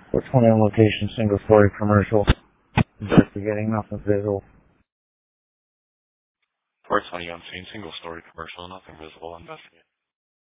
420 on location, single story commercial. Investigating, nothing visual. 420 on scene, single story commercial, nothing visible, investigate.